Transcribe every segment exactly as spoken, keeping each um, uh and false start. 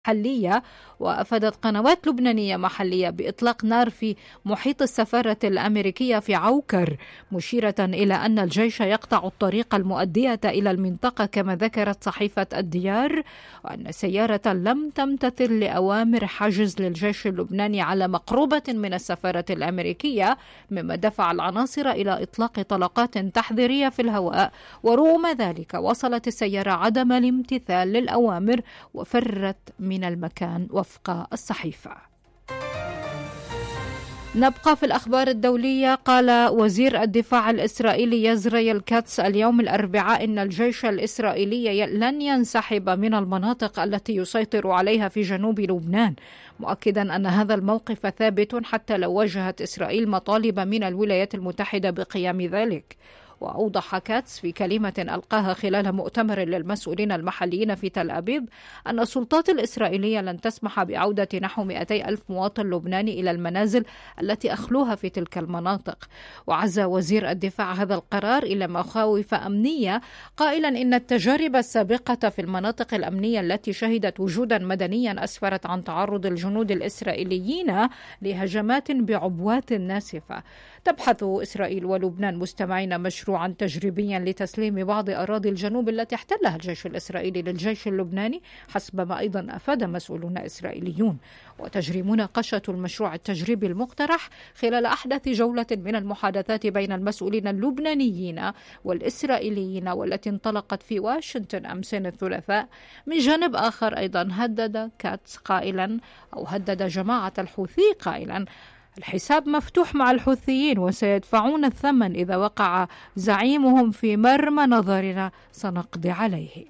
محلية. وأفادت قنوات لبنانية محلية بإطلاق نار في محيط السفارة الأمريكية في عوكر، مشيرة إلى أن الجيش يقطع الطريق المؤدية إلى المنطقة كما ذكرت صحيفة الديار، وأن سيارة لم تمتثل لأوامر حجز للجيش اللبناني على مقربة من السفارة الأمريكية، مما دفع العناصر إلى إطلاق طلقات تحذيرية في الهواء، ورغم ذلك وصلت السيارة عدم الامتثال للأوامر وفرت من المكان وفق الصحيفة. نبقى في الأخبار الدولية. قال وزير الدفاع الإسرائيلي يزرائيل كاتس اليوم الأربعاء إن الجيش الإسرائيلي لن ينسحب من المناطق التي يسيطر عليها في جنوب لبنان، مؤكدا أن هذا الموقف ثابت حتى لو واجهت إسرائيل مطالب من الولايات المتحدة بقيام ذلك. وأوضح كاتس في كلمة ألقاها خلال مؤتمر للمسؤولين المحليين في تل أبيب أن السلطات الإسرائيلية لن تسمح بعودة نحو مئتي ألف مواطن لبناني إلى المنازل التي أخلوها في تلك المناطق. وعزى وزير الدفاع هذا القرار إلى مخاوف أمنية، قائلا إن التجارب السابقة في المناطق الأمنية التي شهدت وجودا مدنيا أسفرت عن تعرض الجنود الإسرائيليين لهجمات بعبوات ناسفة. تبحث إسرائيل ولبنان مستمعين مشروعا تجريبيا لتسليم بعض أراضي الجنوب التي احتلها الجيش الإسرائيلي للجيش اللبناني، حسب ما أيضا أفاد مسؤولون إسرائيليون. وتجري مناقشة المشروع التجريبي المقترح خلال أحدث جولة من المحادثات بين المسؤولين اللبنانيين والإسرائيليين، والتي انطلقت في واشنطن أمس الثلاثاء. من جانب آخر أيضا هدد كاتس قائلا أو هدد جماعة الحوثي قائلا الحساب مفتوح مع الحوثيين وسيدفعون الثمن إذا وقع زعيمهم في مرمى نظرنا سنقضي عليه.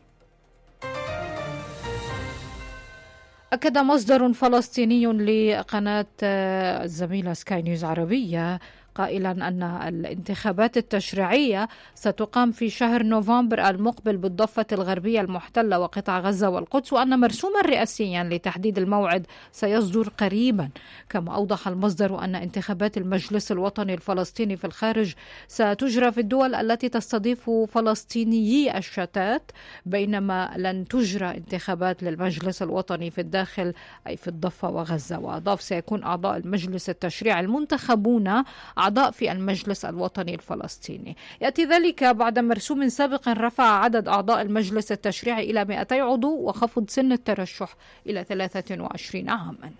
أكد مصدر فلسطيني لقناة الزميلة سكاي نيوز عربية قائلا أن الانتخابات التشريعية ستقام في شهر نوفمبر المقبل بالضفة الغربية المحتلة وقطاع غزة والقدس، وأن مرسوما رئاسيا لتحديد الموعد سيصدر قريبا. كما أوضح المصدر أن انتخابات المجلس الوطني الفلسطيني في الخارج ستجرى في الدول التي تستضيف فلسطينيي الشتات، بينما لن تجرى انتخابات للمجلس الوطني في الداخل أي في الضفة وغزة. وأضاف سيكون أعضاء المجلس التشريعي المنتخبون أعضاء في المجلس الوطني الفلسطيني. يأتي ذلك بعد مرسوم سابق رفع عدد أعضاء المجلس التشريعي إلى مئتي عضو وخفض سن الترشح إلى ثلاثة وعشرين عاما.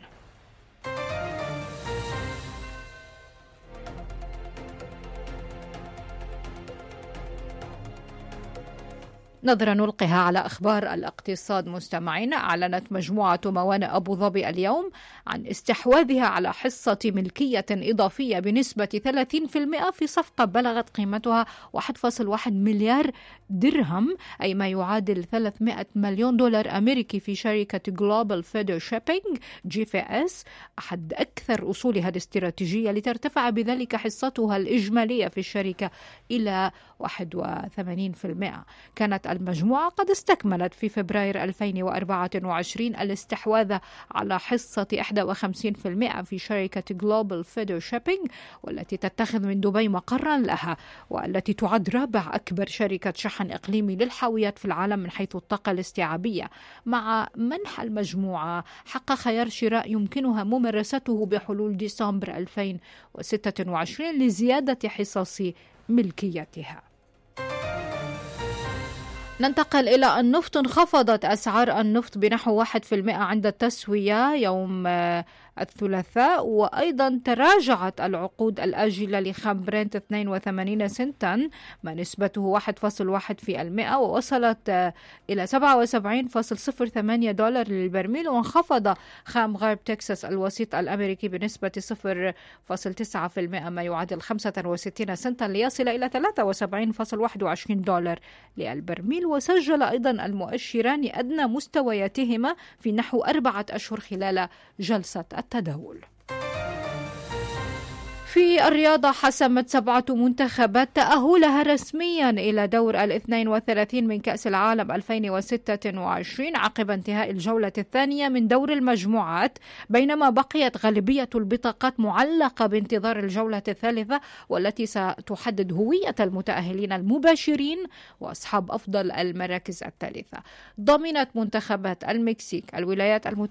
نظرة نلقيها على أخبار الاقتصاد مستمعين. أعلنت مجموعة موانئ أبو ظبي اليوم عن استحواذها على حصة ملكية إضافية بنسبة ثلاثين بالمئة في صفقة بلغت قيمتها واحد فاصل واحد مليار درهم، أي ما يعادل ثلاثمئة مليون دولار أمريكي، في شركة جلوبال فيدر شيبينج جي في اس، أحد أكثر أصولها الاستراتيجية، لترتفع بذلك حصتها الإجمالية في الشركة إلى واحد وثمانين بالمئة. كانت المجموعة قد استكملت في فبراير ألفين وأربعة وعشرين الاستحواذ على حصة واحد وخمسين بالمئة في شركة جلوبال فيدر شيبينج، والتي تتخذ من دبي مقرا لها، والتي تعد رابع أكبر شركة شحن إقليمي للحاويات في العالم من حيث الطاقة الاستيعابية. مع منح المجموعة حق خيار شراء يمكنها ممارسته بحلول ديسمبر ألفين وستة وعشرين لزيادة حصص ملكيتها. ننتقل إلى النفط. انخفضت أسعار النفط بنحو واحد بالمئة عند التسوية يوم الثلاثاء، وأيضا تراجعت العقود الآجلة لخام برنت اثنين وثمانين سنتا ما نسبته واحد فاصل واحد بالمئة، ووصلت إلى سبعة وسبعين فاصل صفر ثمانية دولار للبرميل. وانخفض خام غرب تكساس الوسيط الأمريكي بنسبة صفر فاصل تسعة بالمئة ما يعادل خمسة وستين سنتا ليصل إلى ثلاثة وسبعين فاصل واحد وعشرين دولار للبرميل. وسجل أيضا المؤشران أدنى مستوياتهما في نحو أربعة أشهر خلال جلسة التداول. في الرياضة، حسمت سبعة منتخبات تأهلها رسميا إلى دور الاثنين وثلاثين من كأس العالم ألفين وستة وعشرين عقب انتهاء الجولة الثانية من دور المجموعات، بينما بقيت غالبية البطاقات معلقة بانتظار الجولة الثالثة والتي ستحدد هوية المتأهلين المباشرين وأصحاب أفضل المراكز الثالثة. ضمنت منتخبات المكسيك، الولايات المتحدة